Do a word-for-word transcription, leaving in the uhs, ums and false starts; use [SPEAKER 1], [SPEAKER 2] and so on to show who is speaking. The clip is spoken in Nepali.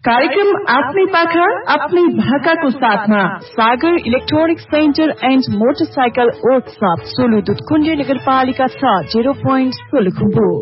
[SPEAKER 1] कार्यक्रम आफ्नै पाखा आफ्नै भाकाको साथमा सागर electronic centre and motorcycle workshop Solu Dudhkund नगरपालिका छ जिरो पोइन्ट सोलुखुम्बु।